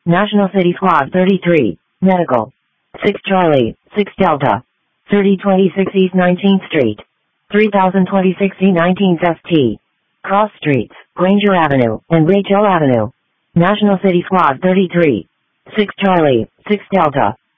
National City Squad 33, Medical. 6 Charlie, 6 Delta. 3026 East 19th Street. 3026 E 19th ST. Cross Streets, Granger Avenue, and Rachel Avenue. National City Squad 33. 6 Charlie, 6 Delta.